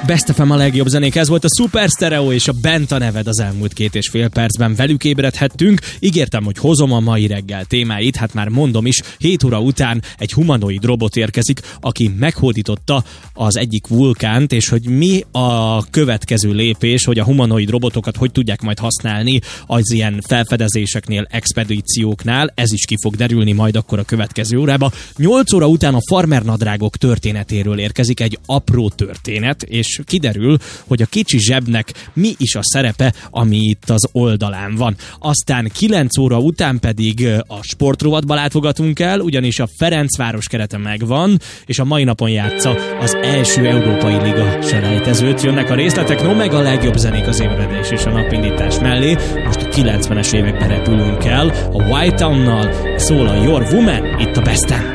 Best FM a legjobb zenék, ez volt a Super Stereo és a Bent a neved az elmúlt 2,5 percben. Velük ébredhettünk. Ígértem, hogy hozom a mai reggel témáit, hát már mondom is, 7 óra után egy humanoid robot érkezik, aki meghódította az egyik vulkánt, és hogy mi a következő lépés, hogy a humanoid robotokat hogy tudják majd használni az ilyen felfedezéseknél, expedícióknál, ez is ki fog derülni majd akkor a következő órába. 8 óra után a farmernadrágok történetéről érkezik egy apró történet, és kiderül, hogy a kicsi zsebnek mi is a szerepe, ami itt az oldalán van. Aztán 9 óra után pedig a sportrovatba látogatunk el, ugyanis a Ferencváros kerete megvan, és a mai napon játsza az első Európai Liga selejtezőt. Jönnek a részletek, no meg a legjobb zenék az ébredés és a napindítás mellé. Most a 90-es évekbe repülünk el, a White Town-nal szól a Your Woman, itt a Besten.